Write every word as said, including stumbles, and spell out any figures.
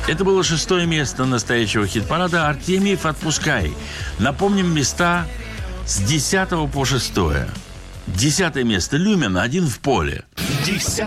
Это было шестое место настоящего хит-парада «Артемьев, отпускай». Напомним места с десятого по шестое. Десятое место «Люмен. Один в поле». Десятое